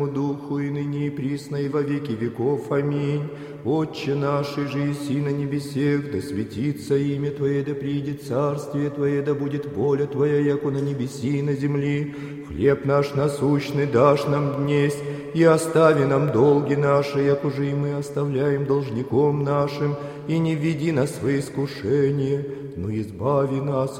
Духу и ныне и присно и во веки веков. Аминь. Отче наш, и же еси на небесех, да светится имя Твое, да придет царствие Твое, да будет воля Твоя, яко на небеси и на земли. Хлеб наш насущный дашь нам днесь, и остави нам долги наши, яко же и мы оставляем должником нашим, и не введи нас в искушение, но избави нас